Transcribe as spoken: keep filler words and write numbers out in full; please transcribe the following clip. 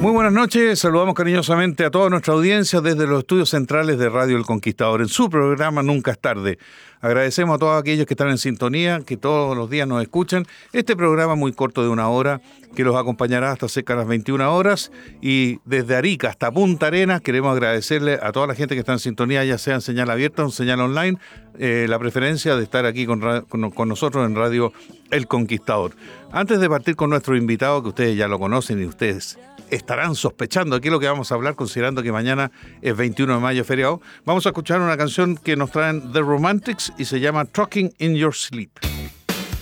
Muy buenas noches, saludamos cariñosamente a toda nuestra audiencia desde los estudios centrales de Radio El Conquistador, en su programa Nunca es Tarde. Agradecemos a todos aquellos que están en sintonía, que todos los días nos escuchan. Este programa muy corto de una hora, que los acompañará hasta cerca de las veintiuna horas. Y desde Arica hasta Punta Arenas queremos agradecerle a toda la gente que está en sintonía, ya sea en señal abierta o en señal online, eh, la preferencia de estar aquí con, con, con nosotros en Radio El Conquistador. Antes de partir con nuestro invitado, que ustedes ya lo conocen y ustedes estarán sospechando aquí lo que vamos a hablar, considerando que mañana es veintiuno de mayo, feriado, vamos a escuchar una canción que nos traen The Romantics y se llama Talking in Your Sleep.